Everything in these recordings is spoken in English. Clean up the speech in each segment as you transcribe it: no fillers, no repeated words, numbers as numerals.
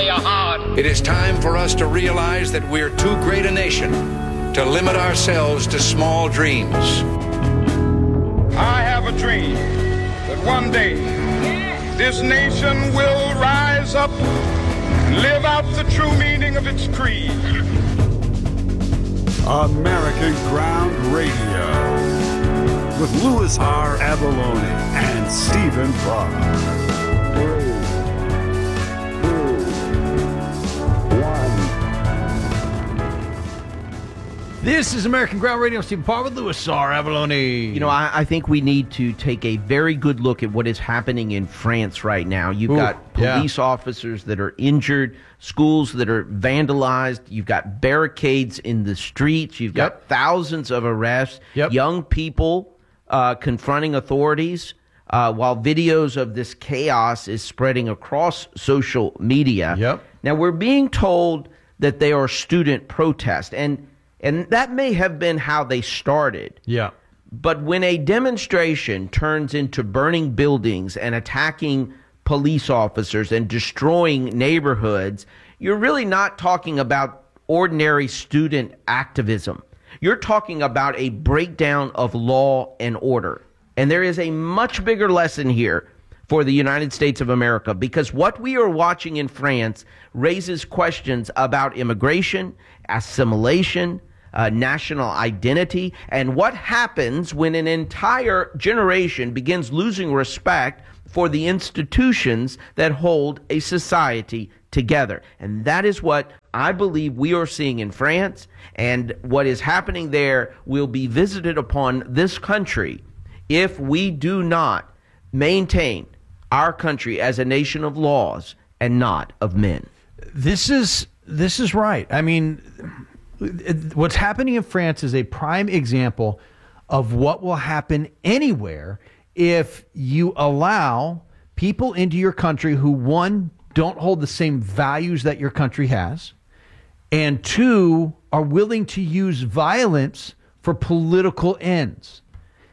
hard. It is time for us to realize that we're too great a nation to limit ourselves to small dreams. I have a dream that one day this nation will rise up and live out the true meaning of its creed. American Ground Radio with Louis R. Avallone and Stephen Parr. This is American Ground Radio. Stephen Parr with Louis R. Avallone. You know, I think we need to take a very good look at what is happening in France right now. You've got police officers that are injured, schools that are vandalized. You've got barricades in the streets. You've got thousands of arrests. Young people confronting authorities while videos of this chaos is spreading across social media. Now, we're being told that they are student protests, and that may have been how they started. But when a demonstration turns into burning buildings and attacking police officers and destroying neighborhoods, you're really not talking about ordinary student activism. You're talking about a breakdown of law and order. And there is a much bigger lesson here for the United States of America, because what we are watching in France raises questions about immigration, assimilation, national identity, and what happens when an entire generation begins losing respect for the institutions that hold a society together. And that is what I believe we are seeing in France, and what is happening there will be visited upon this country if we do not maintain our country as a nation of laws and not of men. This is right. I mean, what's happening in France is a prime example of what will happen anywhere if you allow people into your country who, one, don't hold the same values that your country has, and two, are willing to use violence for political ends.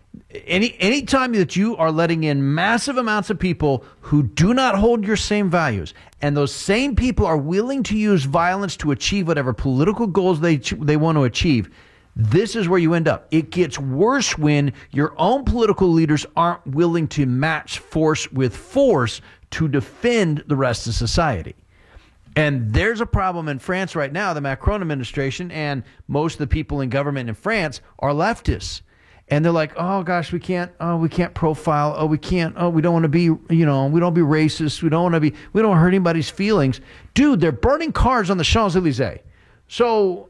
Any time that you are letting in massive amounts of people who do not hold your same values, and those same people are willing to use violence to achieve whatever political goals they want to achieve, this is where you end up. It gets worse when your own political leaders aren't willing to match force with force to defend the rest of society. And there's a problem in France right now. The Macron administration and most of the people in government in France are leftists. And they're like, oh gosh, we can't profile. We don't want to be, we don't be racist. We don't hurt anybody's feelings. Dude, they're burning cars on the Champs-Elysees. So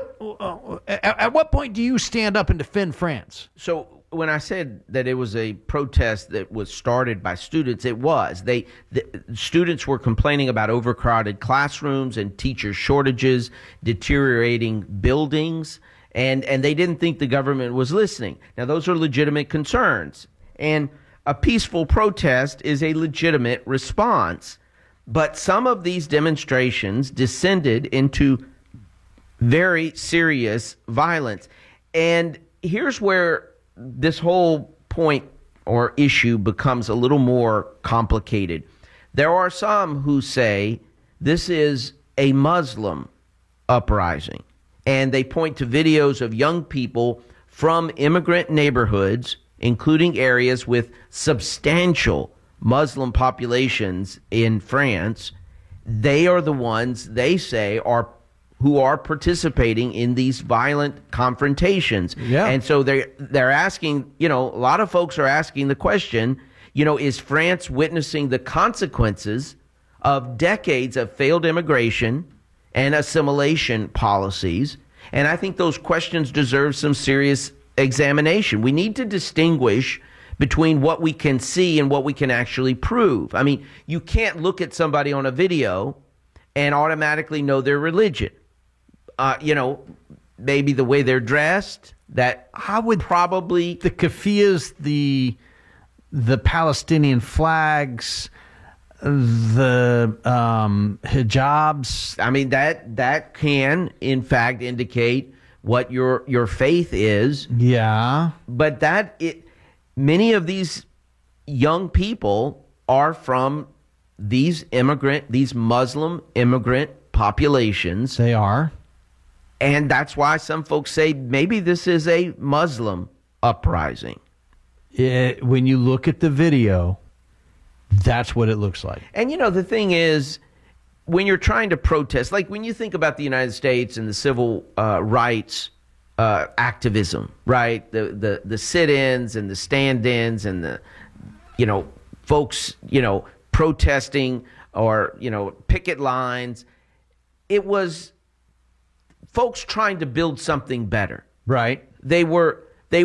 at what point do you stand up and defend France? So when I said that it was a protest that was started by students, it was. The students were complaining about overcrowded classrooms and teacher shortages, deteriorating buildings. And they didn't think the government was listening. Now, those are legitimate concerns. And a peaceful protest is a legitimate response. But some of these demonstrations descended into very serious violence. And here's where this whole point or issue becomes a little more complicated. There are some who say this is a Muslim uprising. And they point to videos of young people from immigrant neighborhoods, including areas with substantial Muslim populations in France. They are the ones, they say, who are participating in these violent confrontations. And so they're asking, a lot of folks are asking the question, is France witnessing the consequences of decades of failed immigration and assimilation policies? And I think those questions deserve some serious examination. We need to distinguish between what we can see and what we can actually prove. I mean, you can't look at somebody on a video and automatically know their religion. Maybe the way they're dressed, that I would probably... The keffiyehs, the Palestinian flags, the hijabs. I mean, that can, in fact, indicate what your faith is. Yeah. But many of these young people are from these Muslim immigrant populations. They are. And that's why some folks say maybe this is a Muslim uprising. When you look at the video, that's what it looks like. And, the thing is, when you're trying to protest, like when you think about the United States and the civil rights activism, right? The sit-ins and the stand-ins and the, folks, protesting or, picket lines. It was folks trying to build something better. Right. They were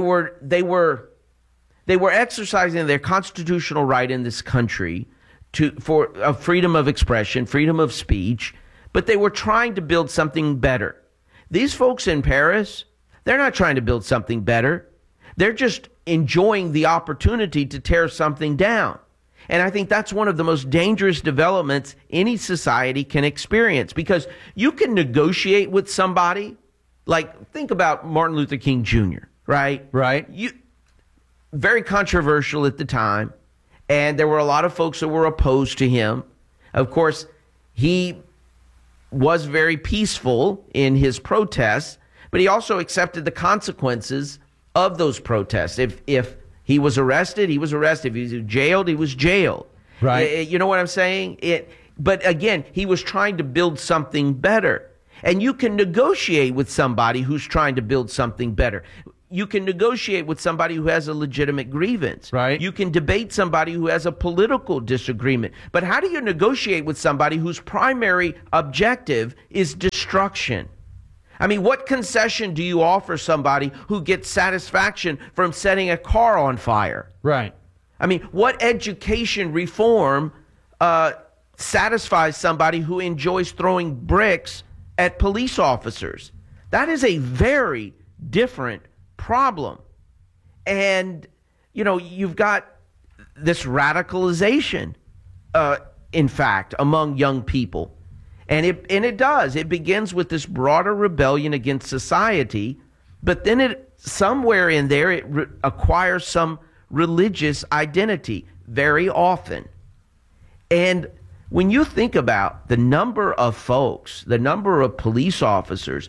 exercising their constitutional right in this country for freedom of expression, freedom of speech, but they were trying to build something better. These folks in Paris, they're not trying to build something better. They're just enjoying the opportunity to tear something down. And I think that's one of the most dangerous developments any society can experience, because you can negotiate with somebody. Like, think about Martin Luther King Jr., right? Right. Very controversial at the time, and there were a lot of folks that were opposed to him. Of course, he was very peaceful in his protests, but he also accepted the consequences of those protests. If he was arrested, he was arrested. If he was jailed, he was jailed. Right. You know what I'm saying? But again, he was trying to build something better. And you can negotiate with somebody who's trying to build something better. You can negotiate with somebody who has a legitimate grievance. Right. You can debate somebody who has a political disagreement. But how do you negotiate with somebody whose primary objective is destruction? I mean, what concession do you offer somebody who gets satisfaction from setting a car on fire? Right. I mean, what education reform satisfies somebody who enjoys throwing bricks at police officers? That is a very different problem. And, you've got this radicalization, in fact, among young people. And it does. It begins with this broader rebellion against society, but then somewhere in there, it acquires some religious identity very often. And when you think about the number of folks, the number of police officers,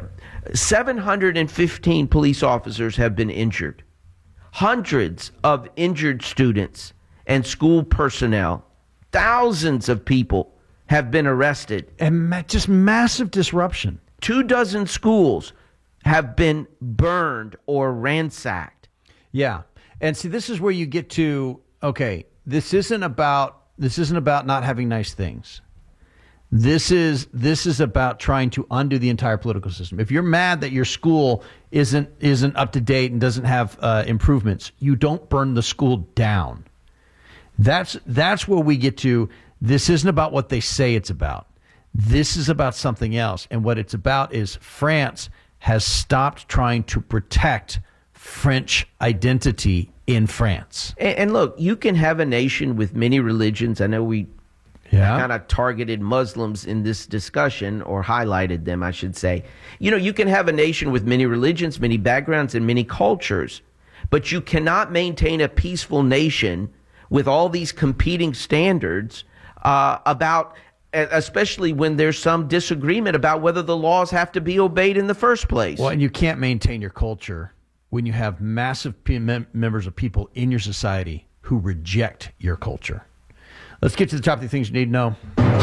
715 police officers have been injured. Hundreds of injured students and school personnel. Thousands of people have been arrested. And just massive disruption. 24 schools have been burned or ransacked. Yeah. And see, this is where you get to, okay, this isn't about not having nice things. This is about trying to undo the entire political system. If you're mad that your school isn't up to date and doesn't have improvements, you don't burn the school down. That's where we get to. This isn't about what they say it's about. This is about something else. And what it's about is France has stopped trying to protect French identity in France. And look, you can have a nation with many religions. I know we kind of targeted Muslims in this discussion, or highlighted them, I should say. You can have a nation with many religions, many backgrounds, and many cultures, but you cannot maintain a peaceful nation with all these competing standards about, especially when there's some disagreement about whether the laws have to be obeyed in the first place. Well, and you can't maintain your culture when you have massive members of people in your society who reject your culture. Let's get to the top 3 things you need to know.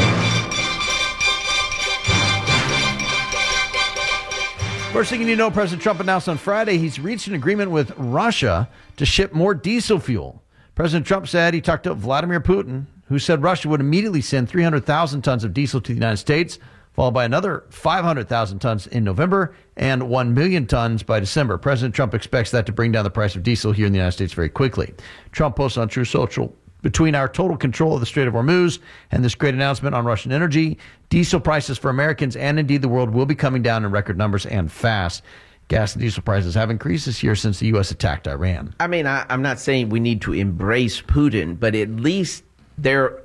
First thing you need to know, President Trump announced on Friday he's reached an agreement with Russia to ship more diesel fuel. President Trump said he talked to Vladimir Putin, who said Russia would immediately send 300,000 tons of diesel to the United States, followed by another 500,000 tons in November and 1 million tons by December. President Trump expects that to bring down the price of diesel here in the United States very quickly. Trump posted on Truth Social, between our total control of the Strait of Hormuz and this great announcement on Russian energy, diesel prices for Americans and indeed the world will be coming down in record numbers and fast. Gas and diesel prices have increased this year since the U.S. attacked Iran. I mean, I'm not saying we need to embrace Putin, but at least there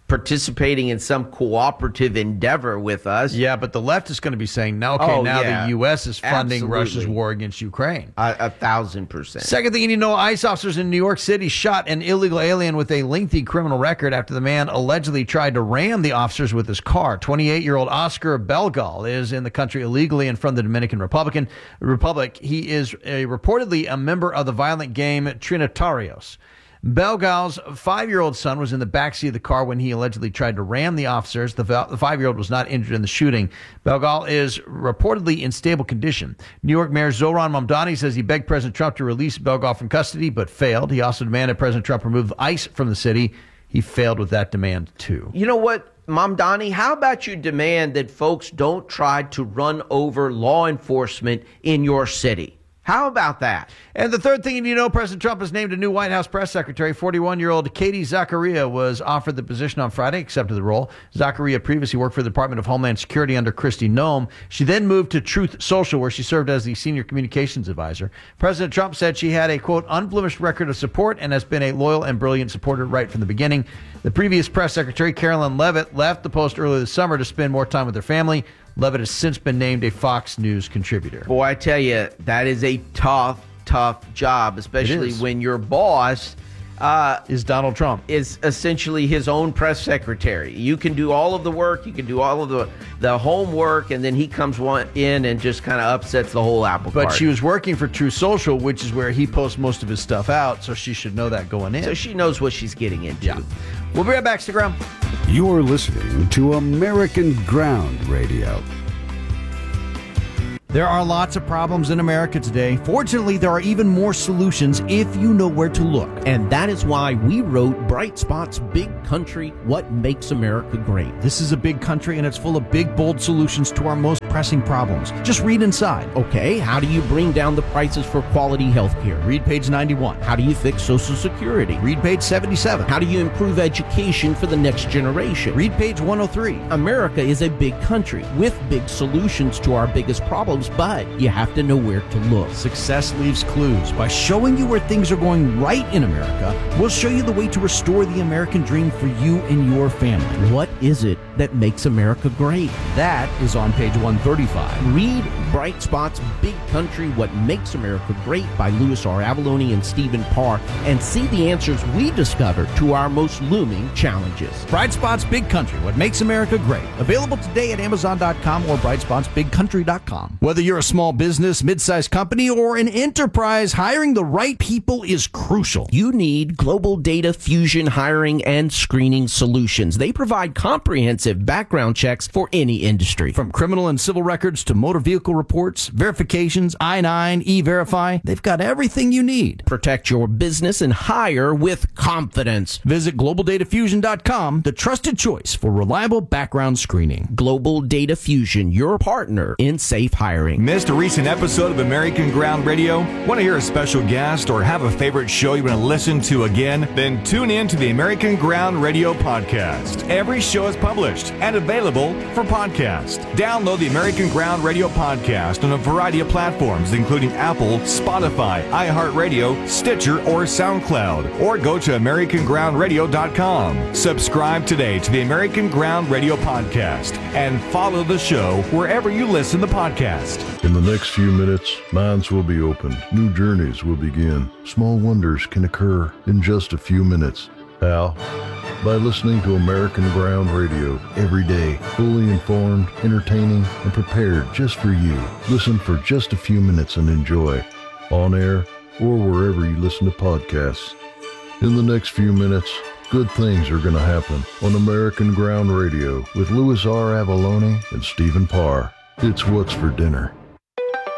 participating in some cooperative endeavor with us. Yeah, but the left is going to be saying, now the U.S. is funding Russia's war against Ukraine. 1,000%. Second thing you need to know, ICE officers in New York City shot an illegal alien with a lengthy criminal record after the man allegedly tried to ram the officers with his car. 28-year-old Oscar Belgal is in the country illegally and from the Dominican Republic. He is reportedly a member of the violent gang Trinitarios. Belgal's 5-year-old son was in the backseat of the car when he allegedly tried to ram the officers. The 5-year-old was not injured in the shooting. Belgal is reportedly in stable condition. New York Mayor Zohran Mamdani says he begged President Trump to release Belgal from custody, but failed. He also demanded President Trump remove ICE from the city. He failed with that demand, too. You know what, Mamdani? How about you demand that folks don't try to run over law enforcement in your city? How about that? And the third thing you need to know, President Trump has named a new White House press secretary. 41-year-old Katie Zachariah was offered the position on Friday, accepted the role. Zachariah previously worked for the Department of Homeland Security under Kristi Noem. She then moved to Truth Social, where she served as the senior communications advisor. President Trump said she had a, quote, unblemished record of support and has been a loyal and brilliant supporter right from the beginning. The previous press secretary, Carolyn Levitt, left the post earlier this summer to spend more time with her family. Levitt has since been named a Fox News contributor. Boy, I tell you, that is a tough job, especially when your boss is Donald Trump. Is essentially his own press secretary. You can do all of the work, you can do all of the homework, and then he comes in and just kind of upsets the whole apple cart. But she was working for Truth Social, which is where he posts most of his stuff out, so she should know that going in. So she knows what she's getting into. Yeah. We'll be right back. Stick around. You're listening to American Ground Radio. There are lots of problems in America today. Fortunately, there are even more solutions if you know where to look. And that is why we wrote Bright Spot's Big Country, What Makes America Great. This is a big country, and it's full of big, bold solutions to our most pressing problems. Just read inside. Okay, how do you bring down the prices for quality health care? Read page 91. How do you fix Social Security? Read page 77. How do you improve education for the next generation? Read page 103. America is a big country with big solutions to our biggest problems, but you have to know where to look. Success leaves clues. By showing you where things are going right in America, we'll show you the way to restore the American dream for you and your family. What is it that makes America great? That is on page 135. Read Bright Spot's Big Country, What Makes America Great by Louis R. Avallone and Stephen Parr, and see the answers we discovered to our most looming challenges. Bright Spot's Big Country, What Makes America Great. Available today at Amazon.com or BrightSpotsBigCountry.com. Whether you're a small business, mid-sized company, or an enterprise, hiring the right people is crucial. You need Global Data Fusion hiring and screening solutions. They provide comprehensive background checks for any industry. From criminal and civil records to motor vehicle reports, verifications, I-9, E-Verify, they've got everything you need. Protect your business and hire with confidence. Visit GlobalDataFusion.com, the trusted choice for reliable background screening. Global Data Fusion, your partner in safe hiring. Missed a recent episode of American Ground Radio? Want to hear a special guest or have a favorite show you want to listen to again? Then tune in to the American Ground Radio podcast. Every show is published and available for podcast. Download the American Ground Radio podcast on a variety of platforms, including Apple, Spotify, iHeartRadio, Stitcher, or SoundCloud. Or go to AmericanGroundRadio.com. Subscribe today to the American Ground Radio podcast and follow the show wherever you listen to podcasts. In the next few minutes, minds will be opened. New journeys will begin. Small wonders can occur in just a few minutes. How? By listening to American Ground Radio every day. Fully informed, entertaining, and prepared just for you. Listen for just a few minutes and enjoy. On air or wherever you listen to podcasts. In the next few minutes, good things are going to happen on American Ground Radio with Louis R. Avallone and Stephen Parr. It's What's for Dinner.